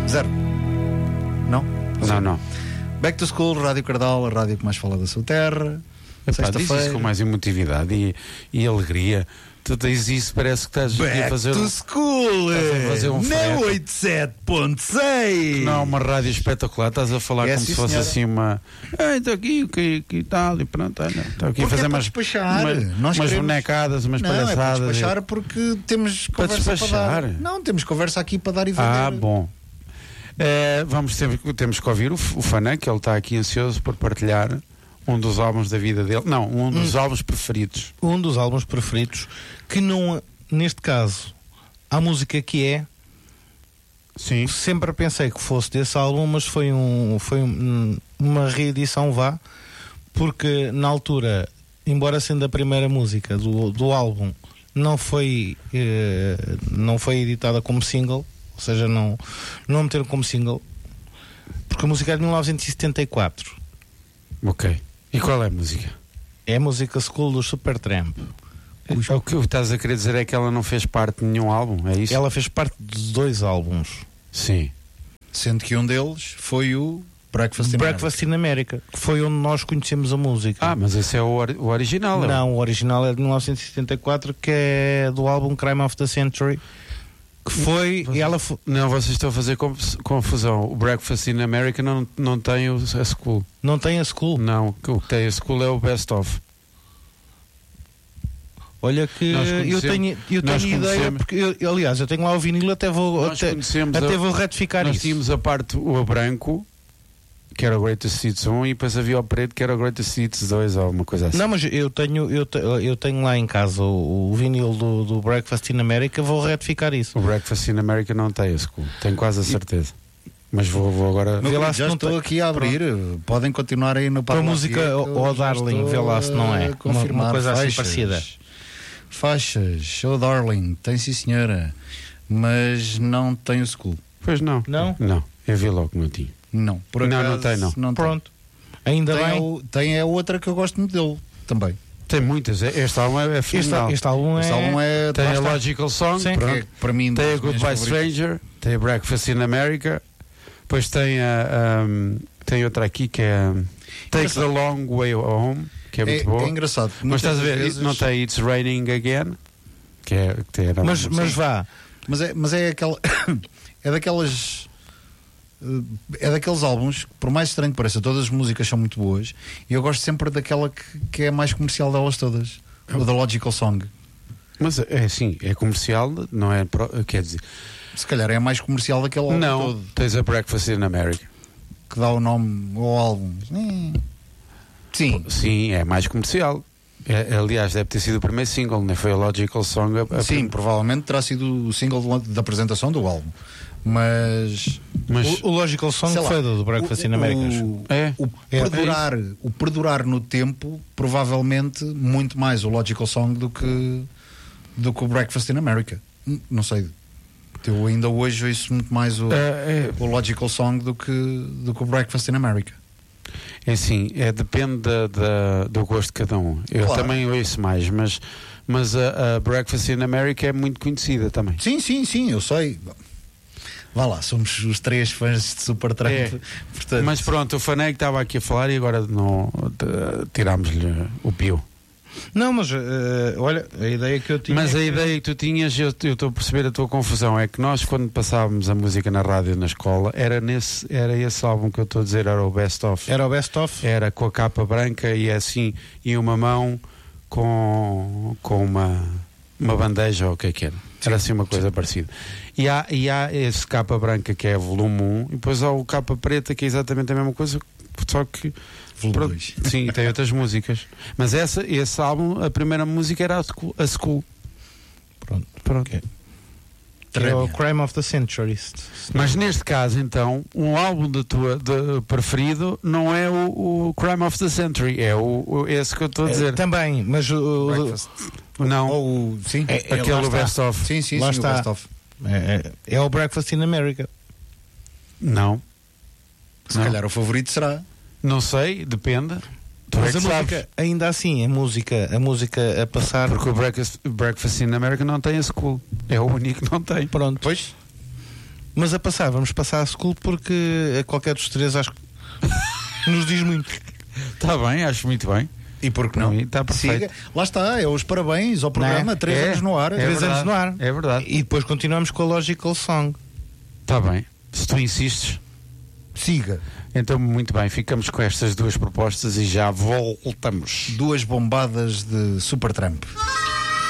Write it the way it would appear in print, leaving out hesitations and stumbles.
Zero. Não? Não. Back to School, Rádio Cardal, a rádio que mais fala da sua terra. Epá, diz isso com mais emotividade e alegria. Tu tens isso, parece que estás aqui a fazer. Back to School! Fazer um na 87.6! Não, uma rádio espetacular. Estás a falar como se fosse senhora. assim uma. Estou aqui e tal, e pronto. Estou aqui a fazer umas bonecadas, umas palhaçadas. Não, é para despachar porque temos conversa para dar. Não, temos conversa aqui para dar e vender. Ah, bom. Temos que ouvir o Fanã, que ele está aqui ansioso por partilhar um dos álbuns da vida dele. Não, um dos álbuns preferidos. Um dos álbuns preferidos, que não, neste caso, a música que é. Sim. Sempre pensei que fosse desse álbum, mas foi uma reedição, porque na altura, embora sendo a primeira música do álbum, não foi editada como single, ou seja, não meteram como single, porque a música é de 1974. Ok. E qual é a música? É a música School do Supertramp. O que estás a querer dizer é que ela não fez parte de nenhum álbum, é isso? Ela fez parte de 2 álbuns. Sim. Sendo que um deles foi o Breakfast in America, que foi onde nós conhecemos a música. Ah, mas esse é o original. Não, o original é de 1974, que é do álbum Crime of the Century. Que foi. Não, vocês estão a fazer confusão. O Breakfast in America não tem a School. Não tem a School? Não, o que tem a School é o Best Of. Olha que eu tenho ideia, porque aliás, eu tenho lá o vinil, até vou retificar isso. Nós tínhamos a parte o branco, que era o Greatest Hits 1, e depois havia o preto, que era o Greatest Hits 2, ou uma coisa assim. Não, mas eu tenho lá em casa o vinil do Breakfast in America, vou retificar isso. O Breakfast in America não tem a School, tenho quase a certeza. Mas vou agora. Vê lá, já estou aqui a abrir. Pronto. Podem continuar aí no para a música ou Darling, vê lá se não é. Uma coisa assim parecida. Faixas, oh Darling, tem sim senhora, mas não tem o School. Pois não. Não, eu vi logo que não tinha. Não, por acaso, não tem. Pronto. Ainda bem. Tem a outra que eu gosto muito dele também. Tem muitas. Este álbum é fenomenal. Este álbum é tem a Logical Song, pronto, para mim, tem a Goodbye Stranger, tem a Breakfast in America, depois tem tem outra aqui que é Take the Long Way Home, que é muito boa. É engraçado. Mas estás a ver, não tem It's Raining Again, que era mas vá. Mas é aquela é daquelas é daqueles álbuns que, por mais estranho que pareça, todas as músicas são muito boas, e eu gosto sempre daquela que é a mais comercial delas todas, o da Logical Song. Mas é assim, é comercial, não é? Quer dizer, se calhar é a mais comercial daquele álbum todo. Tens a Breakfast in America, que dá o nome ao álbum. Sim, é mais comercial. Aliás, deve ter sido o primeiro single, não foi a Logical Song? Sim, provavelmente terá sido o single da apresentação do álbum. Mas o Logical Song foi do Breakfast in America. O perdurar no tempo, provavelmente muito mais o Logical Song do que o Breakfast in America. Não sei. Eu ainda hoje ouço muito mais o Logical Song do que o Breakfast in America. É assim, depende do gosto de cada um. Eu também ouço mais, mas a Breakfast in America é muito conhecida também. Sim, eu sei. Vá lá, somos os 3 fãs de Supertramp. Portanto... Mas pronto, o Faneg estava aqui a falar e agora tirámos-lhe o pio. Não, mas olha, a ideia que eu tinha. Mas a ideia que tu tinhas, eu estou a perceber a tua confusão. É que nós, quando passávamos a música na rádio na escola, era esse álbum que eu estou a dizer, era o Best Of. Era o Best Of? Era com a capa branca e assim, e uma mão com uma bandeja ou o que é que era. Era assim uma coisa parecida. E há esse capa branca que é volume 1, e depois há o capa preta que é exatamente a mesma coisa, só que volume 2. Sim, tem outras músicas. Mas esse álbum, a primeira música era a School. Pronto. Okay. É o Crime of the Century. Mas neste caso, então, um álbum preferido não é o Crime of the Century, é esse que eu estou a dizer. Também, mas não. Sim, aquele Best Of. Sim, lá o está. Best Of. É o Breakfast in America. Não. Se calhar o favorito será. Não sei, depende. Mas a música, ainda assim, a música a passar. Porque o Breakfast in America não tem a School. É o único que não tem. Pronto. Pois. Mas vamos passar a School porque a qualquer dos três acho que nos diz muito. Está bem, acho muito bem. E por que não? Está perfeito. Siga. Lá está, os parabéns ao programa, 3 anos no ar. 3 anos no ar. É verdade. E depois continuamos com a Logical Song. Está bem. Se tu insistes, siga. Então, muito bem, ficamos com estas duas propostas e já voltamos. 2 bombadas de Supertramp.